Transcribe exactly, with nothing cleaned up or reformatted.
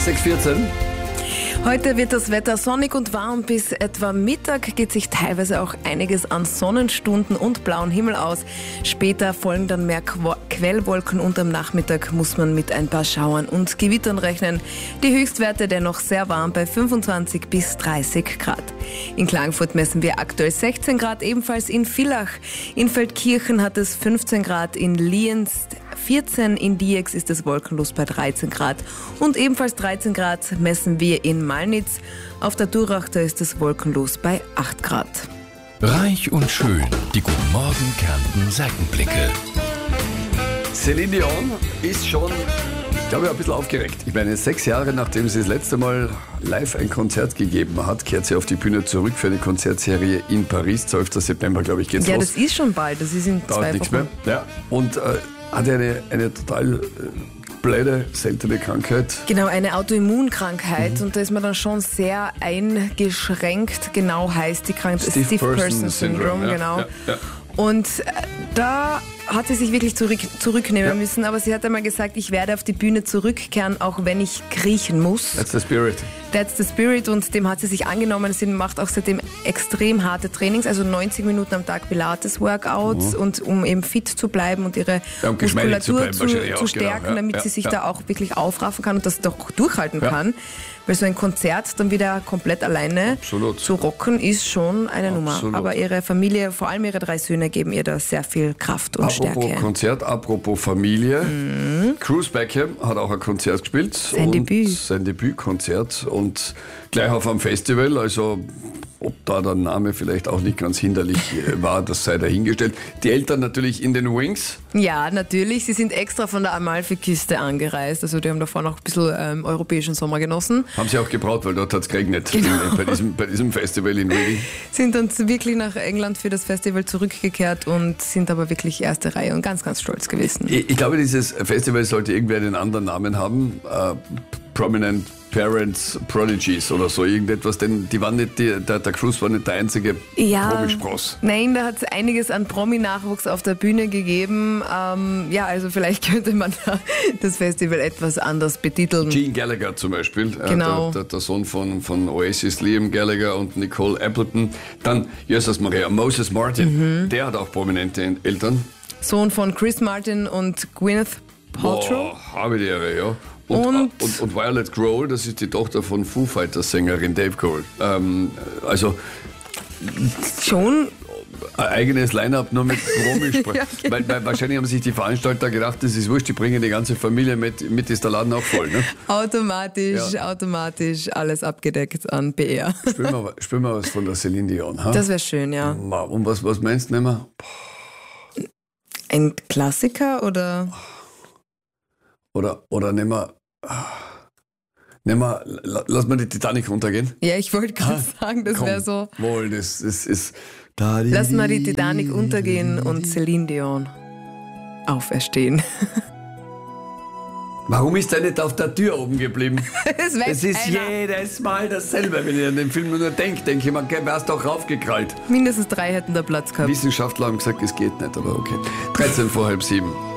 sechs Uhr vierzehn. Heute wird das Wetter sonnig und warm. Bis etwa Mittag geht sich teilweise auch einiges an Sonnenstunden und blauen Himmel aus. Später folgen dann mehr Qu- Quellwolken und am Nachmittag muss man mit ein paar Schauern und Gewittern rechnen. Die Höchstwerte dennoch sehr warm bei fünfundzwanzig bis dreißig Grad. In Klagenfurt messen wir aktuell sechzehn Grad, ebenfalls in Villach. In Feldkirchen hat es fünfzehn Grad, in Lienz vierzehn, in Diex ist es wolkenlos bei dreizehn Grad und ebenfalls dreizehn Grad messen wir in Malnitz. Auf der Durachter ist es wolkenlos bei acht Grad. Reich und schön, die Guten Morgen Kärnten Seitenblicke. Celine Dion ist schon, ich glaube, ein bisschen aufgeregt. Ich meine, sechs Jahre nachdem sie das letzte Mal live ein Konzert gegeben hat, kehrt sie auf die Bühne zurück für eine Konzertserie in Paris. zwölften September, glaube ich, geht's Ja, los. das ist schon bald, das ist in Dauert zwei nichts Wochen. mehr. Ja. Und äh, hat eine, eine total äh, blöde, seltene Krankheit. Genau, eine Autoimmunkrankheit, und da ist man dann schon sehr eingeschränkt. Genau heißt die Krankheit Stiff Stiff Person Person Syndrome, Syndrome, ja, genau. ja, ja. Und äh, da hat sie sich wirklich zurück, zurücknehmen Ja. müssen, aber sie hat einmal gesagt, ich werde auf die Bühne zurückkehren, auch wenn ich kriechen muss. That's the spirit. That's the spirit, und dem hat sie sich angenommen. Sie macht auch seitdem extrem harte Trainings, also neunzig Minuten am Tag Pilates-Workouts, Mhm. und um eben fit zu bleiben und ihre Ja, und geschmeidig zu Muskulatur bleiben zu, wahrscheinlich zu auch, stärken, genau. Ja, damit ja, sie sich ja. da auch wirklich aufraffen kann und das doch durchhalten Ja. kann. Weil so ein Konzert dann wieder komplett alleine Absolut. zu rocken, ist schon eine Nummer. Absolut. Aber ihre Familie, vor allem ihre drei Söhne, geben ihr da sehr viel Kraft und Apropos Stärke. Konzert, apropos Familie. Mhm. Cruise Beckham hat auch ein Konzert gespielt. Sein und Debüt. Sein Debütkonzert und gleich auf einem Festival. Also ob da der Name vielleicht auch nicht ganz hinderlich war, das sei dahingestellt. Die Eltern natürlich in den Wings. Ja, natürlich. Sie sind extra von der Amalfiküste angereist. Also die haben davor noch ein bisschen ähm, europäischen Sommer genossen. Haben sie auch gebraucht, weil dort hat es geregnet. Genau. Bei, diesem, bei diesem Festival in Reading. Sind dann wirklich nach England für das Festival zurückgekehrt und sind aber wirklich erste Reihe und ganz, ganz stolz gewesen. Ich, ich glaube, dieses Festival sollte irgendwie einen anderen Namen haben. Äh, Prominent Parents Prodigies oder so irgendetwas, denn die waren nicht die, der, der Cruise war nicht der einzige Promispross. Nein, da hat es einiges an Promi-Nachwuchs auf der Bühne gegeben. Ähm, ja, also vielleicht könnte man da das Festival etwas anders betiteln. Gene Gallagher zum Beispiel, Genau. äh, der, der, der Sohn von, von Oasis, Liam Gallagher und Nicole Appleton. Dann Jesus Maria, Moses Martin, der hat auch prominente Eltern. Sohn von Chris Martin und Gwyneth Paltrow. Boah, habe die Ehre, ja. Und, Und- und, und Violet Grohl, das ist die Tochter von Foo Fighters Sängerin Dave Grohl. Ähm, also Schon, ein eigenes Line-Up nur mit Promis. Ja, genau. weil, weil wahrscheinlich haben sich die Veranstalter gedacht, das ist wurscht, die bringen die ganze Familie mit, mit ist der Laden auch voll. Ne? automatisch, Ja. automatisch alles abgedeckt an P R. Spielen wir, spielen wir was von der Celine Dion. Ha? Das wäre schön, ja. Und was, was meinst du, nehmen wir? Ein Klassiker oder? Oder, oder nehmen wir, nehmen wir, la- lass mal die Titanic runtergehen. Ja, ich wollte gerade sagen, das Komm, wäre so. Wohl, das, das ist... Lass mal die Titanic untergehen und Celine Dion auferstehen. Warum ist der nicht auf der Tür oben geblieben? Es weiß Es ist einer. jedes Mal dasselbe, wenn ich an den Film nur denke, denke ich mir, okay, wär's doch raufgekrallt. Mindestens drei hätten da Platz gehabt. Wissenschaftler haben gesagt, es geht nicht, aber okay. dreizehn vor halb sieben.